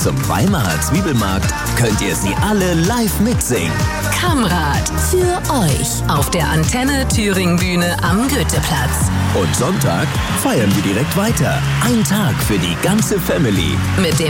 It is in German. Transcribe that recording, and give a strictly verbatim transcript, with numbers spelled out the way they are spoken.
zum Weimarer Zwiebelmarkt könnt ihr sie alle live mitsingen. Kammrad, für euch auf der Antenne Thüringen Bühne am Goetheplatz. Und Sonntag feiern wir direkt weiter. Ein Tag für die ganze Family. Mit dem